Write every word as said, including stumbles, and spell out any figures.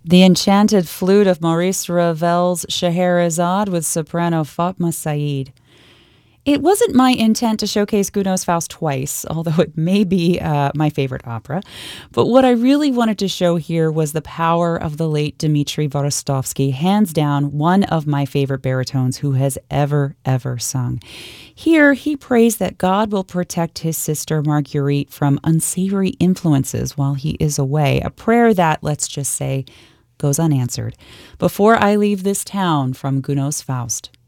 The Enchanted Flute of Maurice Ravel's Scheherazade with soprano Fatma Saeed. It wasn't my intent to showcase Gounod's Faust twice, although it may be uh, my favorite opera. But what I really wanted to show here was the power of the late Dmitri Vorostovsky, hands down one of my favorite baritones who has ever, ever sung. Here, he prays that God will protect his sister Marguerite from unsavory influences while he is away, a prayer that, let's just say, goes unanswered. Before I leave this town from Gounod's Faust.